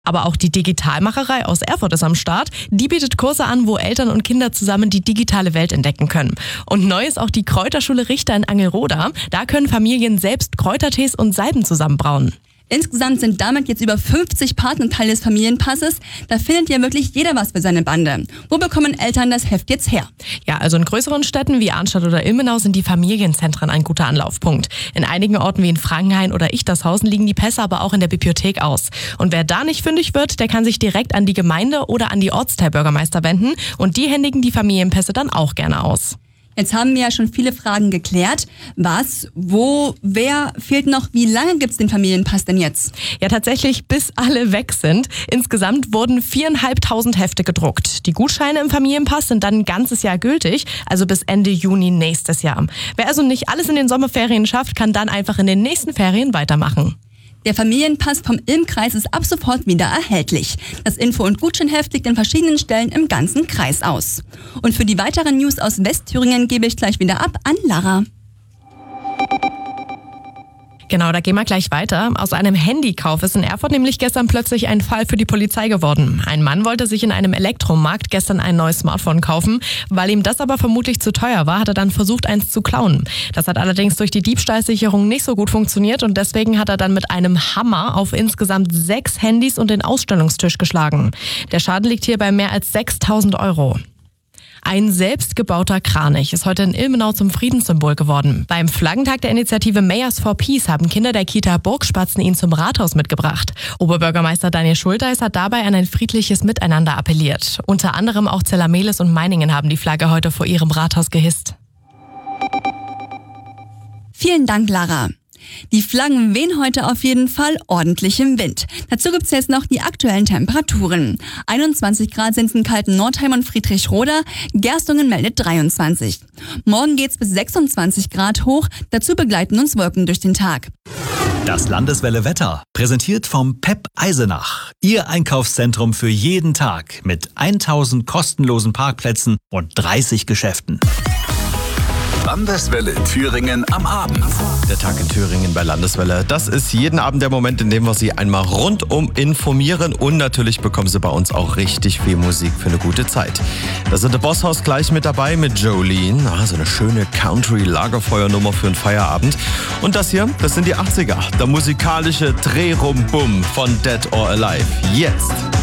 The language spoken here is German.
Aber auch die Digitalmacherei aus Erfurt ist am Start. Die bietet Kurse an, wo Eltern und Kinder zusammen die digitale Welt entdecken können. Und neu ist auch die Kräuterschule Richter in Angelroda. Da können Familien selbst Kräutertees und Salben zusammenbrauen. Insgesamt sind damit jetzt über 50 Partner Teil des Familienpasses. Da findet ja wirklich jeder was für seine Bande. Wo bekommen Eltern das Heft jetzt her? Ja, also in größeren Städten wie Arnstadt oder Ilmenau sind die Familienzentren ein guter Anlaufpunkt. In einigen Orten wie in Frankenhain oder Ichtershausen liegen die Pässe aber auch in der Bibliothek aus. Und wer da nicht fündig wird, der kann sich direkt an die Gemeinde oder an die Ortsteilbürgermeister wenden. Und die händigen die Familienpässe dann auch gerne aus. Jetzt haben wir ja schon viele Fragen geklärt. Was, wo, wer fehlt noch? Wie lange gibt's den Familienpass denn jetzt? Ja, tatsächlich bis alle weg sind. Insgesamt wurden 4.500 Hefte gedruckt. Die Gutscheine im Familienpass sind dann ein ganzes Jahr gültig, also bis Ende Juni nächstes Jahr. Wer also nicht alles in den Sommerferien schafft, kann dann einfach in den nächsten Ferien weitermachen. Der Familienpass vom Ilm-Kreis ist ab sofort wieder erhältlich. Das Info- und Gutscheinheft liegt an verschiedenen Stellen im ganzen Kreis aus. Und für die weiteren News aus Westthüringen gebe ich gleich wieder ab an Lara. Genau, da gehen wir gleich weiter. Aus einem Handykauf ist in Erfurt nämlich gestern plötzlich ein Fall für die Polizei geworden. Ein Mann wollte sich in einem Elektromarkt gestern ein neues Smartphone kaufen. Weil ihm das aber vermutlich zu teuer war, hat er dann versucht, eins zu klauen. Das hat allerdings durch die Diebstahlsicherung nicht so gut funktioniert und deswegen hat er dann mit einem Hammer auf insgesamt 6 Handys und den Ausstellungstisch geschlagen. Der Schaden liegt hier bei mehr als 6.000 €. Ein selbstgebauter Kranich ist heute in Ilmenau zum Friedenssymbol geworden. Beim Flaggentag der Initiative Mayors for Peace haben Kinder der Kita Burgspatzen ihn zum Rathaus mitgebracht. Oberbürgermeister Daniel Schulteis hat dabei an ein friedliches Miteinander appelliert. Unter anderem auch Zellermelis und Meiningen haben die Flagge heute vor ihrem Rathaus gehisst. Vielen Dank, Lara. Die Flaggen wehen heute auf jeden Fall ordentlich im Wind. Dazu gibt's jetzt noch die aktuellen Temperaturen. 21 Grad sind in Kalten-Nordheim und Friedrichroda, Gerstungen meldet 23. Morgen geht's bis 26 Grad hoch, dazu begleiten uns Wolken durch den Tag. Das Landeswelle Wetter, präsentiert vom PEP Eisenach. Ihr Einkaufszentrum für jeden Tag mit 1000 kostenlosen Parkplätzen und 30 Geschäften. Landeswelle Thüringen am Abend. Der Tag in Thüringen bei Landeswelle. Das ist jeden Abend der Moment, in dem wir Sie einmal rundum informieren. Und natürlich bekommen Sie bei uns auch richtig viel Musik für eine gute Zeit. Da sind der Bosshaus gleich mit dabei mit Jolene. So eine schöne Country-Lagerfeuernummer für einen Feierabend. Und das hier, das sind die 80er. Der musikalische Dreh-Rum-Bum von Dead or Alive. Jetzt.